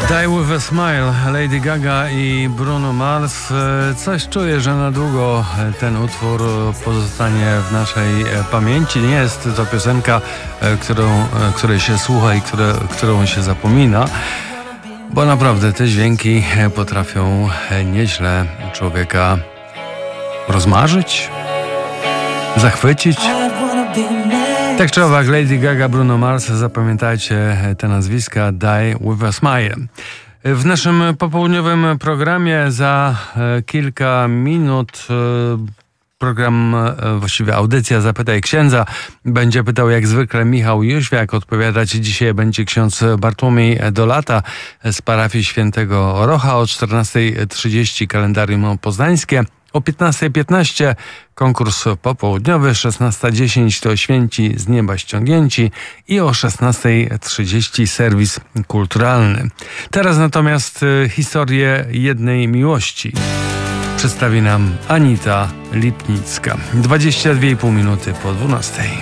Die With A Smile, Lady Gaga i Bruno Mars. Coś czuję, że na długo ten utwór pozostanie w naszej pamięci. Nie jest to piosenka, której się słucha i którą się zapomina, bo naprawdę te dźwięki potrafią nieźle człowieka rozmarzyć, zachwycić. Tak czy owak, Lady Gaga, Bruno Mars, zapamiętajcie te nazwiska, Die With A Smile. W naszym popołudniowym programie za kilka minut program, właściwie audycja Zapytaj Księdza. Będzie pytał jak zwykle Michał Jóźwiak. Odpowiadać dzisiaj będzie ksiądz Bartłomiej Dolata z parafii Świętego Rocha. O 14:30 kalendarium poznańskie. O 15:15 konkurs popołudniowy, 16:10 to Święci z nieba ściągnięci i o 16:30 serwis kulturalny. Teraz natomiast historię jednej miłości przedstawi nam Anita Lipnicka. 22,5 minuty po 12.